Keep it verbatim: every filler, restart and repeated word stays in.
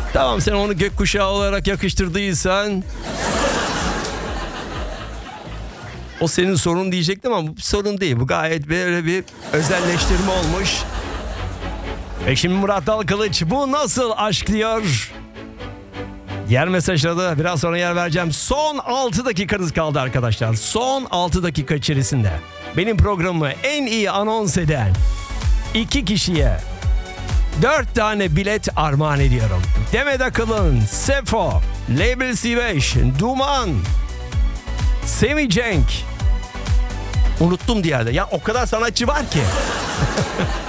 Tamam, sen onu gökkuşağı olarak yakıştırdıysan o senin sorun diyecektim ama bu bir sorun değil. Bu gayet böyle bir özelleştirme olmuş. Ve şimdi Murat Dalkılıç bu nasıl aşk diyor. Diğer mesajlara da biraz sonra yer vereceğim. Son altı dakikanız kaldı arkadaşlar. Son altı dakika içerisinde benim programımı en iyi anons eden iki kişiye dört tane bilet armağan ediyorum. Demet Akıl'ın Sefo, Label C beş, Duman, Semih Cenk. Unuttum diğerde. Ya o kadar sanatçı var ki.